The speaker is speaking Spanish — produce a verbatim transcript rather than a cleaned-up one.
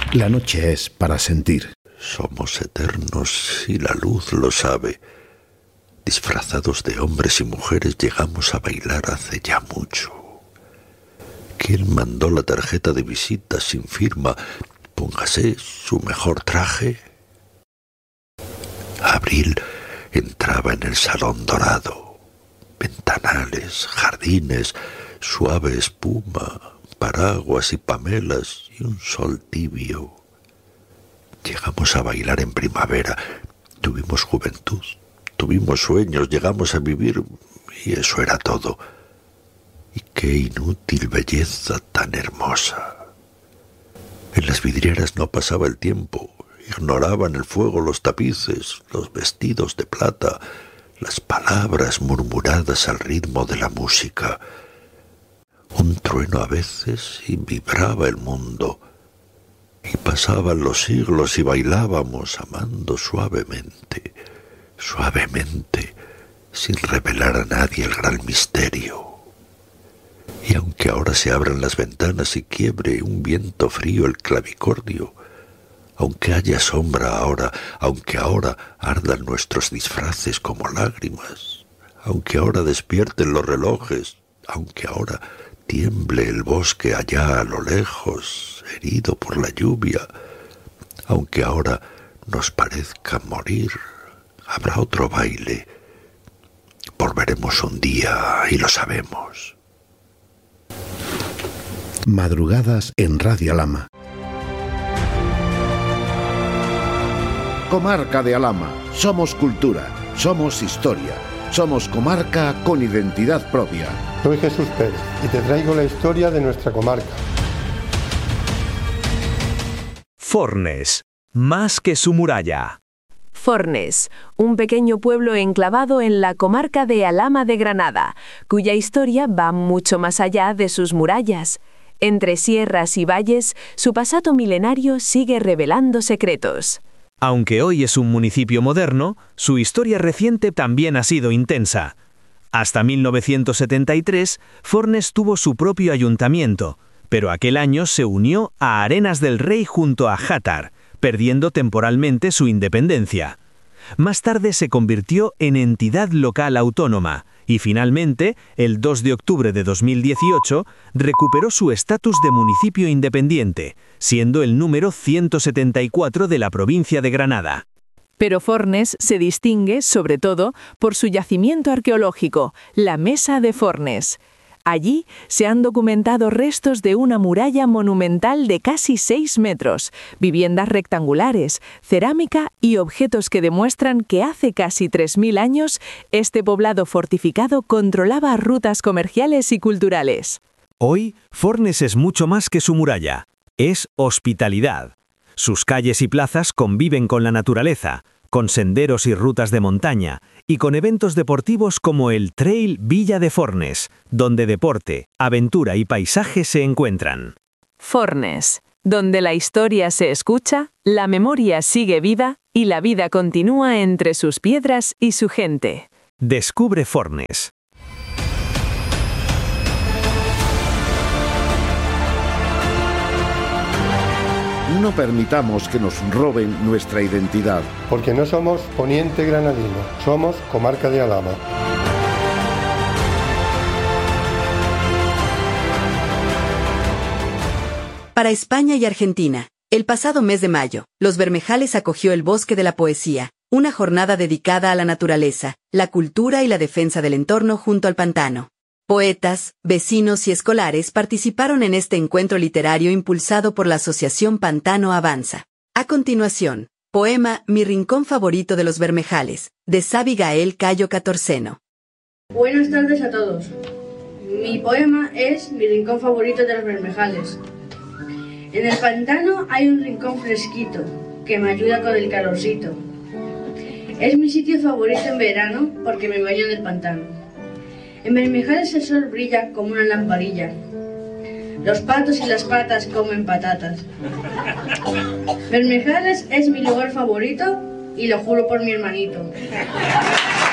La noche es para sentir. Somos eternos y la luz lo sabe. Disfrazados de hombres y mujeres llegamos a bailar hace ya mucho. ¿Quién mandó la tarjeta de visita sin firma? Póngase su mejor traje. Abril entraba en el salón dorado. Ventanales, jardines, suave espuma, paraguas y pamelas y un sol tibio. Llegamos a bailar en primavera. Tuvimos juventud, tuvimos sueños, llegamos a vivir y eso era todo. Y qué inútil belleza tan hermosa. En las vidrieras no pasaba el tiempo. Ignoraban el fuego los tapices, los vestidos de plata, las palabras murmuradas al ritmo de la música. Un trueno a veces y vibraba el mundo. Y pasaban los siglos y bailábamos amando suavemente, suavemente, sin revelar a nadie el gran misterio. Y aunque ahora se abran las ventanas y quiebre un viento frío el clavicordio, aunque haya sombra ahora, aunque ahora ardan nuestros disfraces como lágrimas, aunque ahora despierten los relojes, aunque ahora tiemble el bosque allá a lo lejos, herido por la lluvia, aunque ahora nos parezca morir, habrá otro baile. Volveremos un día y lo sabemos. Madrugadas en Radio Alhama. Comarca de Alhama. Somos cultura, somos historia, somos comarca con identidad propia. Soy Jesús Pérez y te traigo la historia de nuestra comarca. Fornes, más que su muralla. Fornes, un pequeño pueblo enclavado en la comarca de Alhama de Granada, cuya historia va mucho más allá de sus murallas. Entre sierras y valles, su pasado milenario sigue revelando secretos. Aunque hoy es un municipio moderno, su historia reciente también ha sido intensa. Hasta mil novecientos setenta y tres, Fornes tuvo su propio ayuntamiento, pero aquel año se unió a Arenas del Rey junto a Játar, perdiendo temporalmente su independencia. Más tarde se convirtió en entidad local autónoma y finalmente, el dos de octubre de dos mil dieciocho, recuperó su estatus de municipio independiente, siendo el número ciento setenta y cuatro de la provincia de Granada. Pero Fornes se distingue, sobre todo, por su yacimiento arqueológico, la Mesa de Fornes. Allí se han documentado restos de una muralla monumental de casi seis metros, viviendas rectangulares, cerámica y objetos que demuestran que hace casi tres mil años este poblado fortificado controlaba rutas comerciales y culturales. Hoy, Fornes es mucho más que su muralla. Es hospitalidad. Sus calles y plazas conviven con la naturaleza, con senderos y rutas de montaña, y con eventos deportivos como el Trail Villa de Fornes, donde deporte, aventura y paisaje se encuentran. Fornes, donde la historia se escucha, la memoria sigue viva y la vida continúa entre sus piedras y su gente. Descubre Fornes. No permitamos que nos roben nuestra identidad. Porque no somos poniente granadino, somos comarca de Alhama. Para España y Argentina, el pasado mes de mayo, Los Bermejales acogió el Bosque de la Poesía, una jornada dedicada a la naturaleza, la cultura y la defensa del entorno junto al pantano. Poetas, vecinos y escolares participaron en este encuentro literario impulsado por la Asociación Pantano Avanza. A continuación, poema Mi rincón favorito de los Bermejales, de Sabi Gael Cayo Catorceno. Buenas tardes a todos. Mi poema es Mi rincón favorito de los Bermejales. En el pantano hay un rincón fresquito, que me ayuda con el calorcito. Es mi sitio favorito en verano porque me baño en el pantano. En Bermejales el sol brilla como una lamparilla. Los patos y las patas comen patatas. Bermejales es mi lugar favorito y lo juro por mi hermanito.